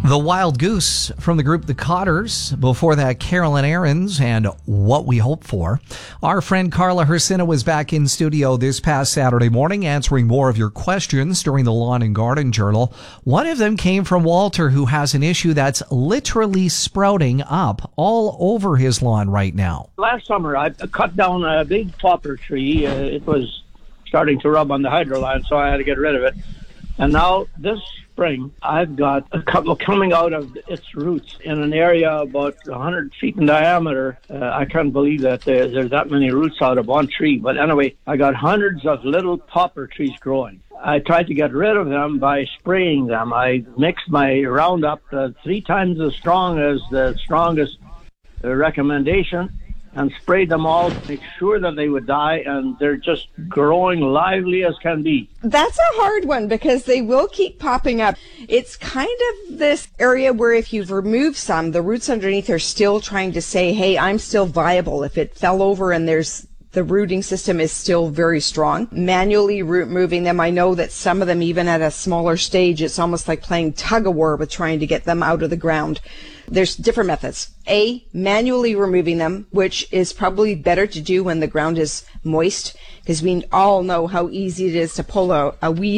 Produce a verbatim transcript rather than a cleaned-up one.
The Wild Goose from the group The Cotters. Before that, Carolyn Aarons and What We Hope For. Our friend Carla Hersina was back in studio this past Saturday morning answering more of your questions during the Lawn and Garden Journal. One of them came from Walter, who has an issue that's literally sprouting up all over his lawn right now. Last summer, I cut down a big poplar tree. Uh, it was starting to rub on the hydro line, so I had to get rid of it. And now this spring, I've got a couple coming out of its roots in an area about one hundred feet in diameter. Uh, I can't believe that there, there's that many roots out of one tree. But anyway, I got hundreds of little poplar trees growing. I tried to get rid of them by spraying them. I mixed my Roundup uh, three times as strong as the strongest uh, recommendation, and sprayed them all to make sure that they would die, and they're just growing lively as can be. That's a hard one because they will keep popping up. It's kind of this area where if you've removed some, the roots underneath are still trying to say, hey, I'm still viable. If it fell over and there's the rooting system is still very strong. Manually root moving them, I know that some of them, even at a smaller stage, it's almost like playing tug-of-war with trying to get them out of the ground. There's different methods. A, manually removing them, which is probably better to do when the ground is moist, because we all know how easy it is to pull a, a weed